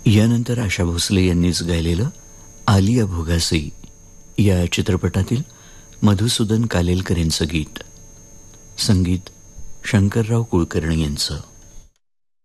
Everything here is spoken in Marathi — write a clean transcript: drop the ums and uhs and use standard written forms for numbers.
यानंतर आशा भोसले यांनीच गायलेलं आलिया भोगासी या चित्रपटातील मधुसूदन कालेलकर यांचं गीत, संगीत शंकरराव कुलकर्णी यांचं.